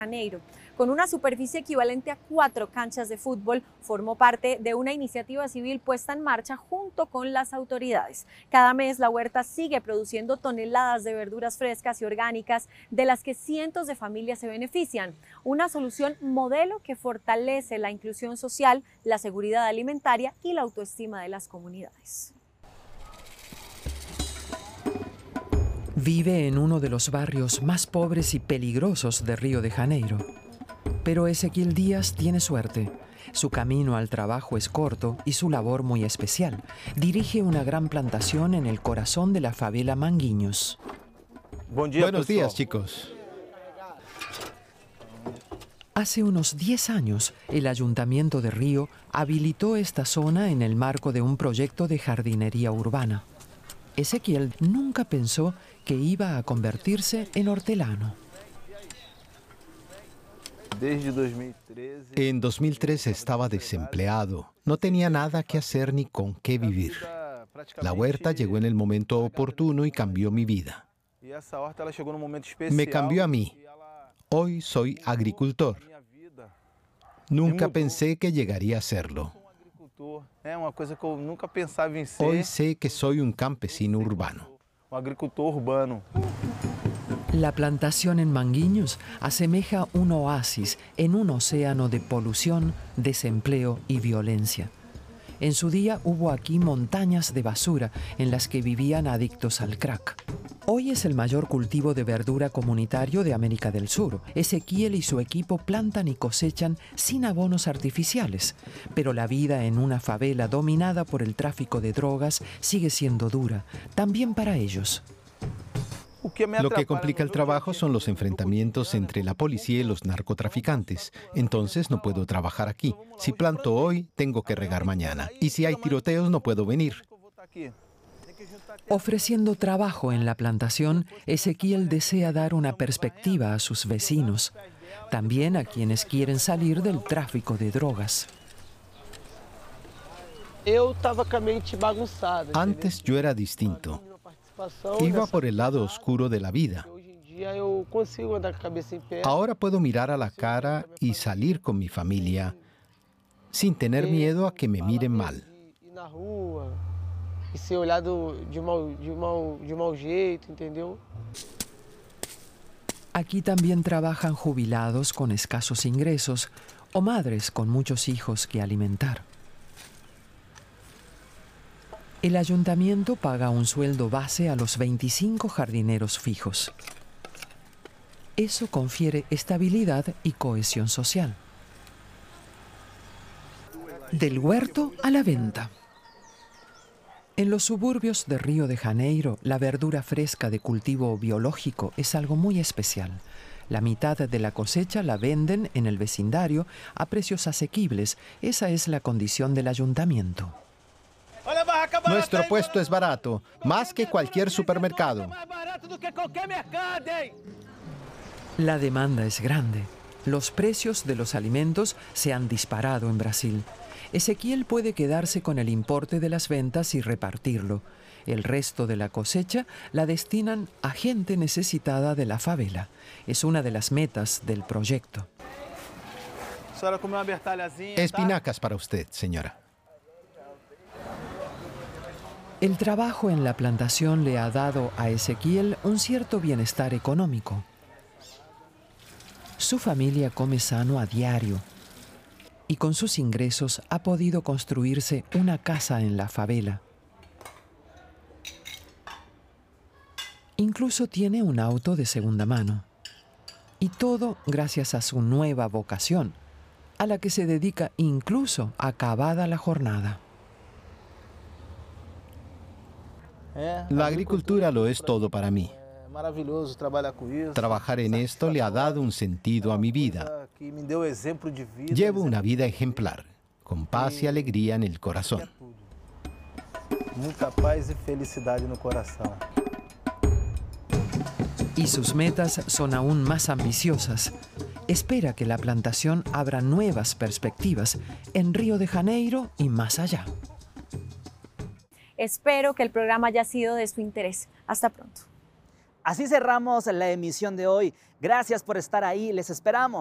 Janeiro. Con una superficie equivalente a 4 canchas de fútbol, formó parte de una iniciativa civil puesta en marcha junto con las autoridades. Cada mes la huerta sigue produciendo toneladas de verduras frescas y orgánicas, de las que cientos de familias se benefician. Una solución modelo que fortalece la inclusión social, la seguridad alimentaria y la autoestima de las comunidades. Vive en uno de los barrios más pobres y peligrosos de Río de Janeiro. Pero Ezequiel Díaz tiene suerte. Su camino al trabajo es corto y su labor muy especial. Dirige una gran plantación en el corazón de la favela Manguinhos. Buenos días, chicos. Hace unos 10 años, el Ayuntamiento de Río habilitó esta zona en el marco de un proyecto de jardinería urbana. Ezequiel nunca pensó que iba a convertirse en hortelano. En 2013 estaba desempleado. No tenía nada que hacer ni con qué vivir. La huerta llegó en el momento oportuno y cambió mi vida. Me cambió a mí. Hoy soy agricultor. Nunca pensé que llegaría a serlo. Hoy sé que soy un campesino urbano. La plantación en Manguinhos asemeja un oasis en un océano de polución, desempleo y violencia. En su día hubo aquí montañas de basura en las que vivían adictos al crack. Hoy es el mayor cultivo de verdura comunitario de América del Sur. Ezequiel y su equipo plantan y cosechan sin abonos artificiales, pero la vida en una favela dominada por el tráfico de drogas sigue siendo dura, también para ellos. Lo que complica el trabajo son los enfrentamientos entre la policía y los narcotraficantes. Entonces no puedo trabajar aquí. Si planto hoy, tengo que regar mañana. Y si hay tiroteos, no puedo venir. Ofreciendo trabajo en la plantación, Ezequiel desea dar una perspectiva a sus vecinos, también a quienes quieren salir del tráfico de drogas. Antes yo era distinto. Iba por el lado oscuro de la vida. Ahora puedo mirar a la cara y salir con mi familia sin tener miedo a que me miren mal. Aquí también trabajan jubilados con escasos ingresos o madres con muchos hijos que alimentar. El ayuntamiento paga un sueldo base a los 25 jardineros fijos. Eso confiere estabilidad y cohesión social. Del huerto a la venta. En los suburbios de Río de Janeiro, la verdura fresca de cultivo biológico es algo muy especial. La mitad de la cosecha la venden en el vecindario a precios asequibles. Esa es la condición del ayuntamiento. Nuestro puesto es barato, más que cualquier supermercado. La demanda es grande. Los precios de los alimentos se han disparado en Brasil. Ezequiel puede quedarse con el importe de las ventas y repartirlo. El resto de la cosecha la destinan a gente necesitada de la favela. Es una de las metas del proyecto. Espinacas para usted, señora. El trabajo en la plantación le ha dado a Ezequiel un cierto bienestar económico. Su familia come sano a diario y con sus ingresos ha podido construirse una casa en la favela. Incluso tiene un auto de segunda mano. Y todo gracias a su nueva vocación, a la que se dedica incluso acabada la jornada. La agricultura lo es todo para mí. Trabajar en esto le ha dado un sentido a mi vida. Llevo una vida ejemplar, con paz y alegría en el corazón. Mucha paz y felicidad en el corazón. Y sus metas son aún más ambiciosas. Espera que la plantación abra nuevas perspectivas en Río de Janeiro y más allá. Espero que el programa haya sido de su interés. Hasta pronto. Así cerramos la emisión de hoy. Gracias por estar ahí. Les esperamos